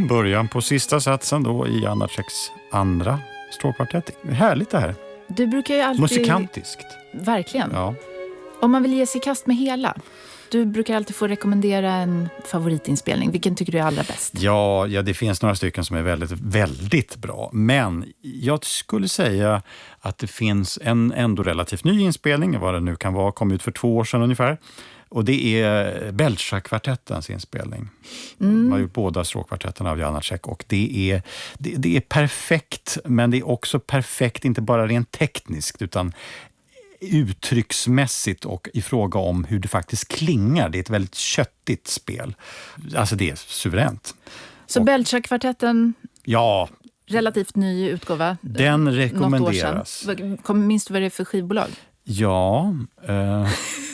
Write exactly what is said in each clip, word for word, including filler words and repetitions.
början på sista satsen då i Janaceks andra stråkkvartett. Härligt det här. Du brukar ju alltid... Musikantiskt. Verkligen. Ja. Om man vill ge sig i kast med hela, du brukar alltid få rekommendera en favoritinspelning. Vilken tycker du är allra bäst? Ja, ja, det finns några stycken som är väldigt, väldigt bra. Men jag skulle säga att det finns en ändå relativt ny inspelning, vad det nu kan vara, kom ut för två år sedan ungefär. Och det är Belcha-kvartettens inspelning. Mm. Man har gjort båda stråkkvartetterna av Janacek. Och det är, det, det är perfekt, men det är också perfekt inte bara rent tekniskt utan uttrycksmässigt och i fråga om hur det faktiskt klingar. Det är ett väldigt köttigt spel. Alltså det är suveränt. Så och, Belcha-kvartetten, ja, relativt ny utgåva. Den rekommenderas. Minns du vad det är för skivbolag? Ja, eh,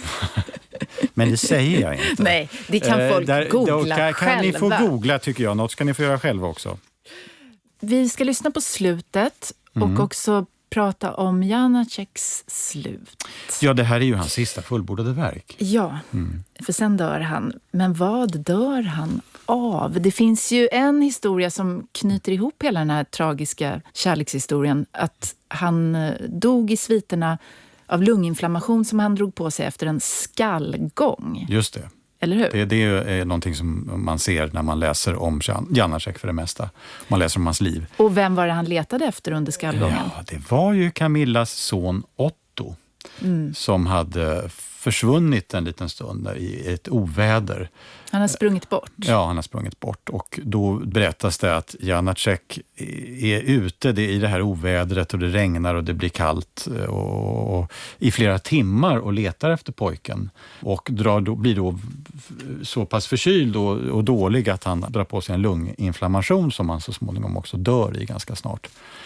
men det säger jag inte. Nej, det kan folk eh, där, googla kan, själva. Kan ni få googla tycker jag. Något ska ni få göra själva också. Vi ska lyssna på slutet mm. och också prata om Janaceks slut. Ja, det här är ju hans sista fullbordade verk. Ja, mm. för sen dör han. Men vad dör han av? Det finns ju en historia som knyter ihop hela den här tragiska kärlekshistorien. Att han dog i sviterna av lunginflammation som han drog på sig efter en skallgång. Just det. Eller hur? Det, det är någonting som man ser när man läser om Janacek för det mesta. Man läser om hans liv. Och vem var det han letade efter under skallgången? Ja, det var ju Camillas son Otto mm. som hade försvunnit en liten stund där i ett oväder. Han har sprungit bort. Ja, han har sprungit bort. Och då berättas det att Janacek är ute i det här ovädret och det regnar och det blir kallt och, och i flera timmar och letar efter pojken. Och drar då, blir då så pass förkyld och, och dålig att han drar på sig en lunginflammation som han så småningom också dör i ganska snart.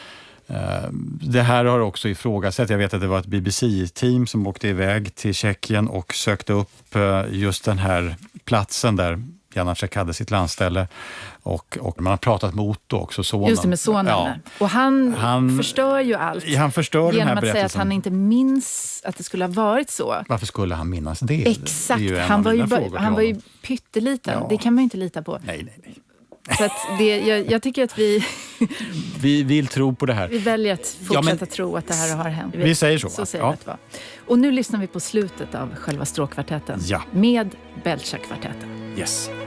Det här har också ifrågasatt. Jag vet att det var ett B B C-team som åkte iväg till Tjeckien och sökte upp just den här platsen där Janacek hade sitt landställe. Och, och man har pratat med Otto också, sonen. Just det, med sonen. Ja. Och han, han förstör ju allt. Han förstör genom den här att säga att han inte minns att det skulle ha varit så. Varför skulle han minnas det? Exakt, det han, var ju, han var ju pytteliten. Ja. Det kan man ju inte lita på. Nej, nej, nej. Så att det, jag, jag tycker att vi... vi vill tro på det här. Vi väljer att fortsätta ja, men, tro att det här har hänt. Vi, vi säger så. Så säger ja. det var. Och nu lyssnar vi på slutet av själva stråkkvartetten. Ja. Med Belcha-kvartetten. Yes.